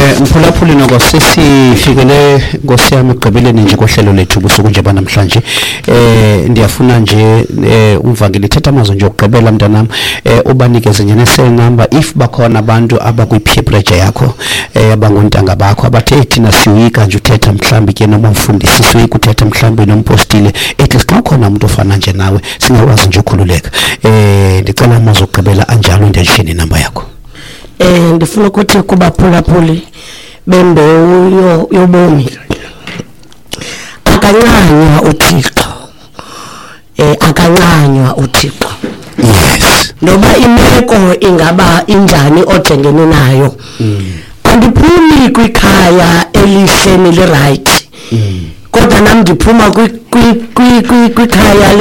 Mphulaphuli noko sesifikele ngosiyami egqibeleni nje kohlelo lethu busuku nje banamhlanje. Ndiyafuna nje umvangeli thetha amazwi nje okugqibela mntanami, ubanikeze nje ne-cell number if bakhona abantu abakwi-peer pressure yakho, abangontanga bakho abathe thina siwika nje uthetha mhlambi ke noma umfundisi siwika uthetha mhlambi nompostile ethi xa khona umuntu ofana nje nawe singakwazi nje ukhululeka. Ndicela amazwi okugqibela anjalo ndiyashini inamba yakho. Ndifuna ukuthi kuba phulaphuli bembewu yobomi akancanywa uThixo, akancanywa uThixo. Yes. Noba imeko ingaba injani ojengene nayo, andiphumi kwikhaya elihle neli right, kodwa nam ndiphuma kwikhaya